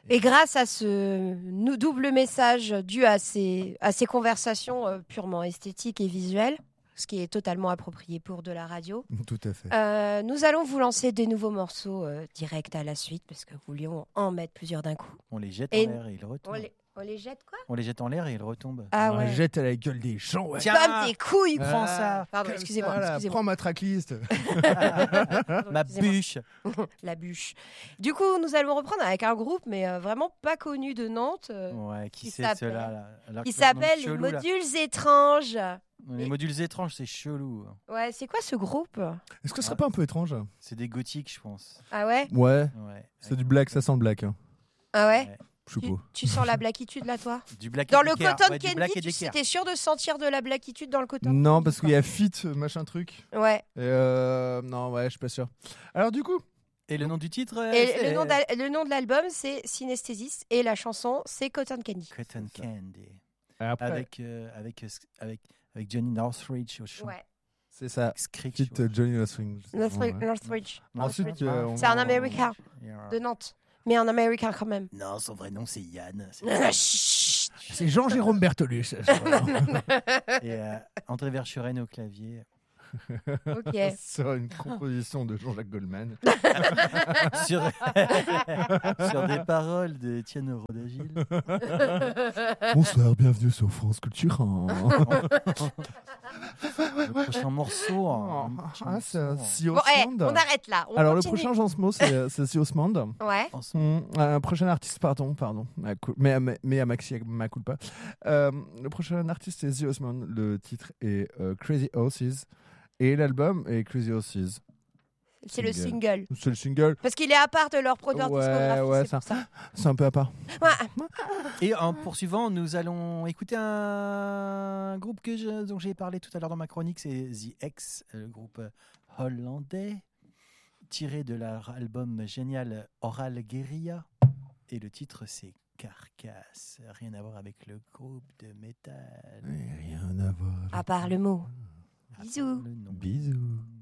Et grâce à ce double message dû à ces conversations purement esthétiques et visuelles, ce qui est totalement approprié pour de la radio, Tout à fait. nous allons vous lancer des nouveaux morceaux directs à la suite, parce que nous voulions en mettre plusieurs d'un coup. On les jette Et en l'air et ils retombent. On les jette quoi? On les jette en l'air et ils retombent. Ah On ouais. jette à la gueule des gens. Ouais. Tiens, Comme des couilles. prends ça. Pardon, Comme excusez-moi. ça, là, excusez-moi. Prends ma tracklist. Ma Excusez-moi. bûche. La bûche. Du coup, nous allons reprendre avec un groupe, mais vraiment pas connu de Nantes, Ouais, qui qui c'est s'appelle- ceux-là là Alors qui que leur nom s'appelle les chelou, là. Modules Étranges. Les modules étranges, c'est chelou. Ouais, c'est quoi ce groupe? Est-ce que ce serait pas un peu étrange? C'est des gothiques, je pense. Ah ouais? Ouais, Ouais. c'est du black, ça sent le black. Hein. Ah ouais? Je sais Tu, pas. tu sens la blackitude là, toi? Du black Dans et le d'équerre. Cotton Ouais, du black Candy, et d'équerre. t'es sûr de sentir de la blackitude dans le Cotton Non, Candy parce qu'il y a fit, machin truc. Ouais. Et non, ouais, je suis pas sûr. Alors du coup, Et le nom du titre Et c'est- le nom de l'album, c'est Synesthesis, et la chanson, c'est Cotton Candy. Cotton Candy. après, Avec Johnny Northridge au chant. Ouais. c'est ça. Screech Petite au- Johnny Northridge. Ouais. Northridge. Ensuite, C'est un Américain de Nantes. Mais un Américain quand même. Non, son vrai nom c'est Yann. Chut. C'est Jean-Jérôme Bertolus. Et André Verschuren au clavier. Ok. Sur une composition de Jean-Jacques Goldman. sur... sur des paroles de Étienne Rodagil. Bonsoir, bienvenue sur France Culture. Le prochain morceau. un petit Ah, c'est morceau, Si Bon, Osmond. on arrête là. On Alors, continue. le prochain Jean c'est Si Osmond. Ouais. Un prochain artiste, pardon. Mais à Maxi ma culpa. Le prochain artiste est The Osmond. Le titre est Crazy Horses. Et l'album est Crazy Horses. C'est le single. C'est le single. Parce qu'il est à part de leur produire Ouais, discographie, ouais, c'est pour ça. C'est un peu à part. Ouais. Et en poursuivant, nous allons écouter un groupe dont j'ai parlé tout à l'heure dans ma chronique, c'est The X, le groupe hollandais, tiré de leur album génial Oral Guerilla. Et le titre, c'est Carcasse. Rien à voir avec le groupe de métal. Rien à voir. À part le mot. À part Bisous. le nom. Bisous.